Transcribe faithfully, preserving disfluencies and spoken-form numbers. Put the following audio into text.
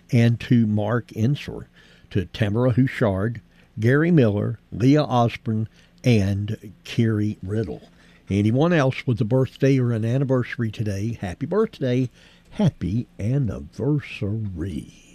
and to Mark Ensor, to Tamara Hushard, Gary Miller, Leah Osborne, and Carrie Riddle. Anyone else with a birthday or an anniversary today, happy birthday, happy anniversary.